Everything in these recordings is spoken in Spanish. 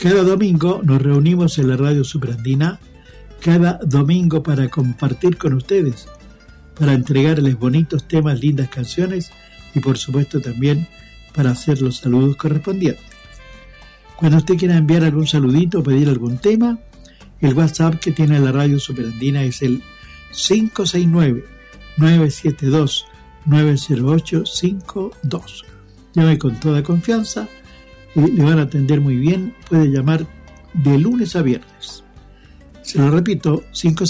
Cada domingo nos reunimos en la Radio Superandina, cada domingo para compartir con ustedes, para entregarles bonitos temas, lindas canciones y por supuesto también para hacer los saludos correspondientes. Cuando usted quiera enviar algún saludito o pedir algún tema, el WhatsApp que tiene la Radio Superandina es el 569-972-90852. Llame con toda confianza y le van a atender muy bien. Puede llamar de lunes a viernes. Se lo repito,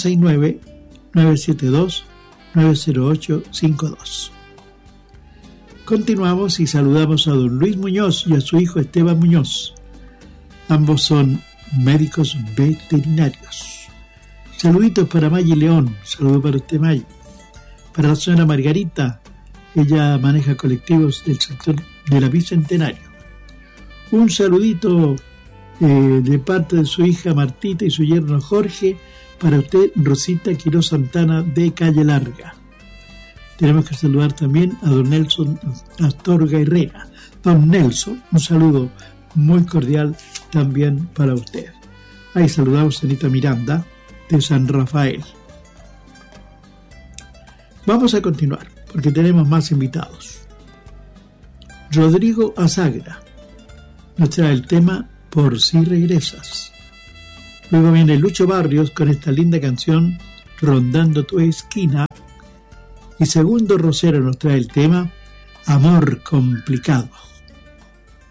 569-972-90852. Continuamos y saludamos a don Luis Muñoz y a su hijo Esteban Muñoz. Ambos son médicos veterinarios. Saluditos para Maggie León. Saludo para usted, Maggie. Para la señora Margarita, ella maneja colectivos del sector de la Bicentenario. Un saludito de parte de su hija Martita y su yerno Jorge para usted, Rosita Quiroz Santana de Calle Larga. Tenemos que saludar también a don Nelson Astorga Herrera. Don Nelson, un saludo muy cordial también para usted. Ahí saludamos a Anita Miranda de San Rafael. Vamos a continuar porque tenemos más invitados. Rodrigo Azagra nos trae el tema Por si regresas. Luego viene Lucho Barrios con esta linda canción Rondando tu esquina. Y Segundo Rosero nos trae el tema Amor complicado.